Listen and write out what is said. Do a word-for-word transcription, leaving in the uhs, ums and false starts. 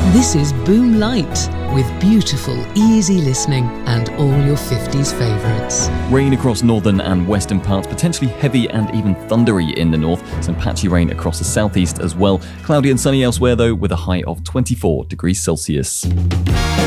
This is Boom Light, with beautiful, easy listening and all your fifties favourites. Rain across northern and western parts, potentially heavy and even thundery in the north. Some patchy rain across the southeast as well. Cloudy and sunny elsewhere though, with a high of twenty-four degrees Celsius.